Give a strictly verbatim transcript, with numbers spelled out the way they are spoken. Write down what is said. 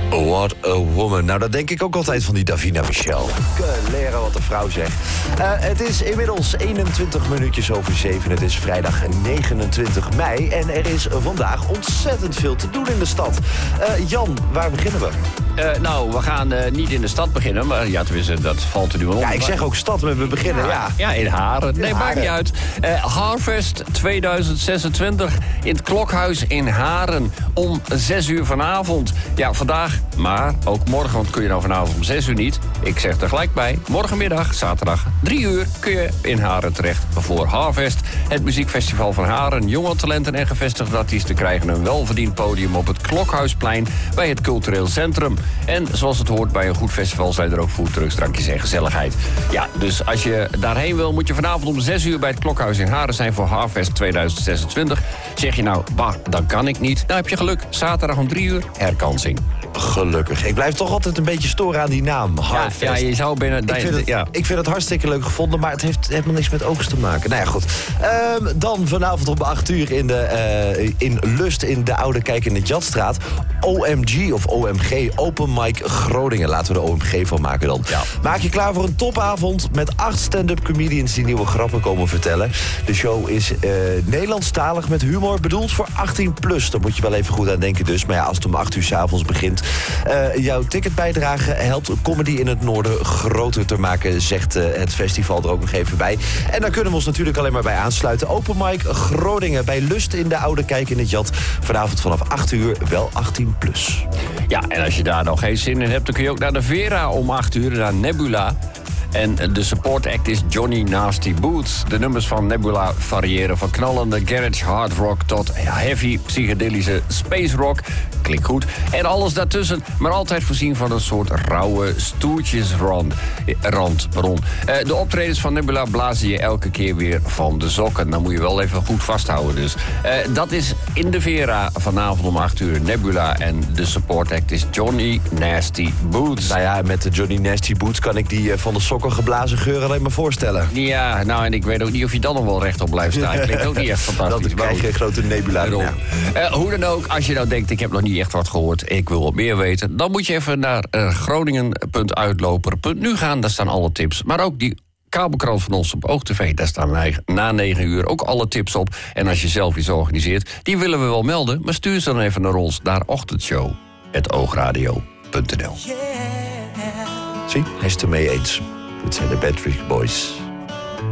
What a woman. Nou, dat denk ik ook altijd van die Davina Michel. Leren wat de vrouw zegt. Uh, het is inmiddels eenentwintig minuutjes over zeven. Het is vrijdag negenentwintig mei. En er is vandaag ontzettend veel te doen in de stad. Uh, Jan, waar beginnen we? Uh, nou, we gaan uh, niet in de stad beginnen. Maar ja, tenminste, dat valt er nu al om. Ja, ik zeg ook stad, maar we beginnen, ja. Ja, ja in Haren. Nee, in maakt Haren. niet uit. Uh, Harvest tweeduizend zesentwintig in het Klokhuis in Haren. Om zes uur vanavond. Ja, vandaag, maar ook morgen, want kun je nou vanavond om zes uur niet. Ik zeg er gelijk bij. Morgenmiddag, zaterdag, drie uur, kun je in Haren terecht voor Harvest. Het muziekfestival van Haren. Jonge talenten en gevestigde artiesten krijgen een welverdiend podium op het Klokhuisplein bij het Cultureel Centrum. En zoals het hoort bij een goed festival zijn er ook foodtrucks, drankjes en gezelligheid. Ja, dus als je daarheen wil, moet je vanavond om zes uur bij het Klokhuis in Haren zijn voor Harvest tweeduizend zesentwintig. Zeg je nou, bah, dan kan ik niet. Dan heb je geluk. Zaterdag om drie uur, herkansing. Gelukkig. Ik blijf toch altijd een beetje storen aan die naam. Harvest. Ja, ja, je zou binnen... Ik vind, het, ja. ik vind het hartstikke leuk gevonden, maar het heeft helemaal niks met oogst te maken. Nou ja, goed. Um, dan vanavond om acht uur in, de, uh, in Lust in de Oude Kijk in de Jatstraat. O M G of O M G, Open Mic Groningen. Laten we de O M G van maken dan. Ja. Maak je klaar voor een topavond met acht stand-up comedians die nieuwe grappen komen vertellen. De show is uh, Nederlandstalig met humor, bedoeld voor achttien plus. Daar moet je wel even goed aan denken dus. Maar ja, als het om acht uur 's avonds begint. Uh, jouw ticketbijdrage helpt comedy in het noorden groter te maken, zegt uh, het festival er ook nog even bij. En daar kunnen we ons natuurlijk alleen maar bij aansluiten. Open Mic Groningen bij Lust in de Oude Kijk in het Jat. Vanavond vanaf acht uur, wel achttien plus. Ja, en als je daar nog geen zin in hebt, dan kun je ook naar de Vera om acht uur, naar Nebula. En de support act is Johnny Nasty Boots. De nummers van Nebula variëren van knallende garage hard rock tot heavy psychedelische space rock. Klinkt goed. En alles daartussen, maar altijd voorzien van een soort rauwe stoeltjesrand. Rand, pardon. Uh, de optredens van Nebula blazen je elke keer weer van de sokken. Dan moet je wel even goed vasthouden dus. Uh, dat is in de Vera vanavond om acht uur Nebula. En de support act is Johnny Nasty Boots. Nou ja, met de Johnny Nasty Boots kan ik die uh, van de sokken geblazen geur alleen maar voorstellen. Ja, nou en ik weet ook niet of je dan nog wel rechtop blijft staan. Klinkt ook niet echt fantastisch. Dan krijg je een grote nebula. Ja. Uh, hoe dan ook, als je nou denkt, ik heb nog niet echt wat gehoord, ik wil wat meer weten, dan moet je even naar uh, groningen punt uitloper punt nu gaan. Daar staan alle tips. Maar ook die kabelkrant van ons op OogTV, daar staan na negen uur ook alle tips op. En als je zelf iets organiseert, die willen we wel melden, maar stuur ze dan even naar ons, naar ochtendshow punt oogradio punt n l. Zie, hij is het ermee eens. Dit zijn de Bad Freak Boys.